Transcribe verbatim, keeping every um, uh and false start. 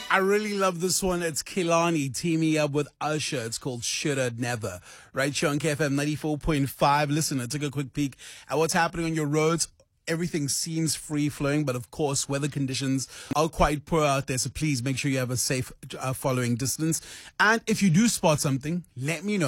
I really love this one. It's Kehlani teaming up with Usher. It's called Shoulda Never. Right here on K F M ninety-four point five. Listen, I took a quick peek at what's happening on your roads. Everything seems free-flowing, but of course, weather conditions are quite poor out there, so please make sure you have a safe uh, following distance. And if you do spot something, let me know.